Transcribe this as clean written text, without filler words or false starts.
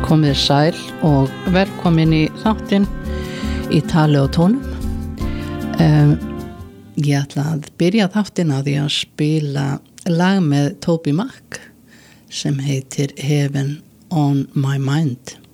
Komið sæl og velkomin í þáttinn í tali og tónum. Ég ætla að byrja þáttinn á því að spila lag með Toby Mac sem heitir Heaven on My Mind.